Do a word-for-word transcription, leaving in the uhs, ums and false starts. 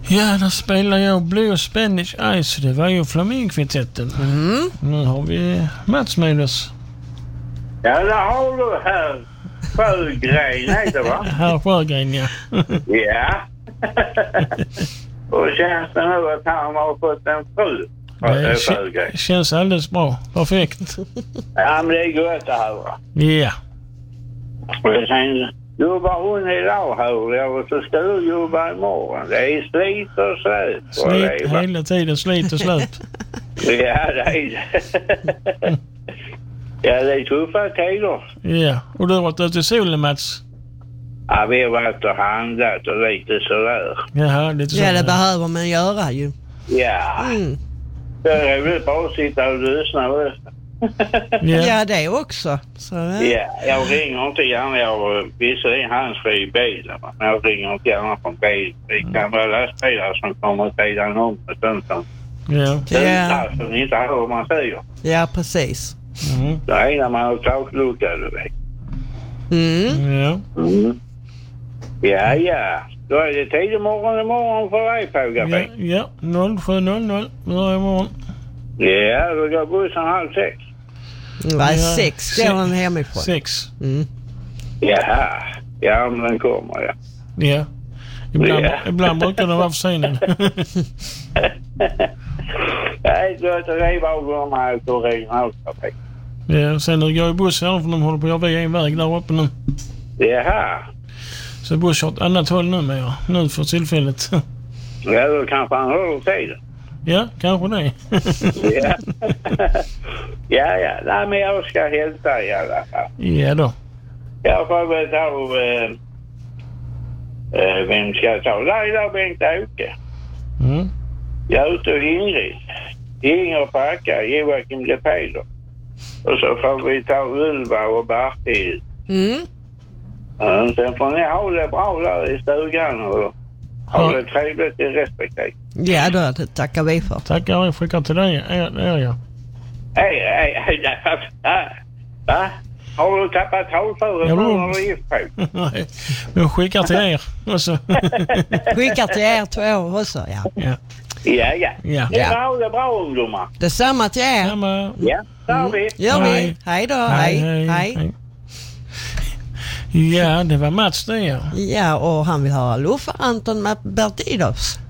Ja, där spelar jag Blue Spanish Ice. Det var ju Flamingkvintetten. Mm. Nu har vi Mats med oss. Ja, där har du här Sjögren, heter det va? Här Sjögren, ja. Ja. Och känns det nu att han har fått en fru? Det k- känns alldeles bra. Perfekt. Ja, men det är gott att höra. Ja. Och sen jobbar hon idag, hör jag, och så ska du jobba imorgon. Det är slit och slut. Slit hela tiden, slit och slut. Ja, det är det. Ja, det är tuffa tider. Ja, och du har varit ute i solen, Mats? Ja, vi har varit och handlat och lite sådär. Jaha, lite sådär. Ja, det behöver man göra ju. Ja. Mm. Det är väl bara att sitta och lyssna. Yeah. Ja, det också. Så, ja. Ja, jag ringer inte gärna. Jag visserligen handsfri i bilen, men jag ringer inte gärna från bilen. Det kan vara lastbilar som kommer sidan om och sånt som Ja. yeah. som inte hör vad man säger. Ja, precis. Mm. Det är när man har taklucka, du vet. Mm. Ja. Mm. Ja, ja. Då är det tidig morgon imorgon för dig, Fågelfink. Ja, ja. noll sju noll noll. Börjar imorgon. Ja, då går bussen halv sex. Nej, Ja, sex går han hemifrån. Sex. Mm. Jaha. Ja, men den kommer, ja. Ja. Ibland, Ja. ibland brukar det vara försenad. Nej, då är det bara att gå med och regionaltrafik. Ja, sen när det går i buss här, för de håller på att jobba i en väg där uppe nu. Jaha. Så buss kör åt annat håll nu med, ja. Nu för tillfället. Ja, då kanske han håller tiden. Ja, kanske det. Ja. Ja, ja. Nej, men jag ska hälsa i alla fall. Ja då. Jag får väl ta... Äh, äh, vem ska jag ta? Laila Bengt-Åke. Mm. Jag är ute och Ingrid. Inger Packa, Joakim Lepeder. Och så får vi ta Ulva och Bertil. Mm. Ja, sen får ni ha det bra där i stugan och ha Ja. det trevligt i respektive. Ja, då, det tackar vi för. Tackar, jag skickar till dig. Er, er, ja. Hej, hej, hej. Va? Va? Har du tappat talföret Ja, nu men- när du är gift på? Nej, men skickar till er. Och så. Skickar till er två också, ja. Ja. Ja, ja. Ja. Ni får ha det bra, ungdomar. Detsamma till er. Samma. Ja, det har vi. Gör vi. Hej. Hej då. Hej. Hej. hej. Ja, det var Mats det, ja. Ja, och han vill höra Luffa Anton med Bertidos.